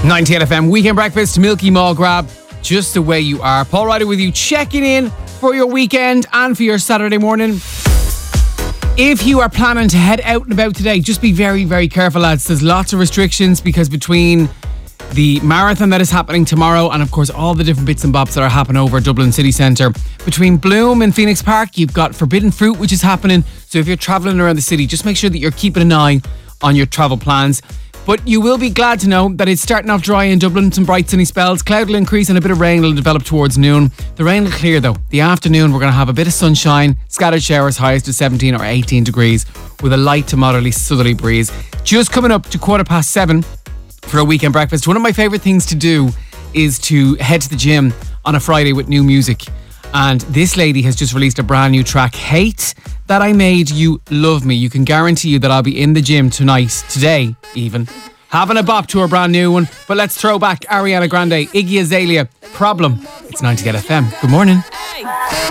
98 FM Weekend Breakfast, Milky Mall Grab, just the way you are. Paul Ryder with you, checking in for your weekend and for your Saturday morning. If you are planning to head out and about today, just be very, very careful, lads. There's lots of restrictions because between the marathon that is happening tomorrow and, of course, all the different bits and bobs that are happening over Dublin City Centre, between Bloom and Phoenix Park, you've got Forbidden Fruit, which is happening. So if you're travelling around the city, just make sure that you're keeping an eye on your travel plans. But you will be glad to know that it's starting off dry in Dublin, some bright sunny spells. Cloud will increase and a bit of rain will develop towards noon. The rain will clear though. The afternoon we're going to have a bit of sunshine, scattered showers, highs to 17 or 18 degrees with a light to moderately southerly breeze. Just coming up to 7:15 for a weekend breakfast. One of my favourite things to do is to head to the gym on a Friday with new music. And this lady has just released a brand new track, Hate That I Made You Love Me. You can guarantee you that I'll be in the gym tonight, today even, having a bop to her brand new one. But let's throw back Ariana Grande, Iggy Azalea, Problem. It's 98 FM. Good morning.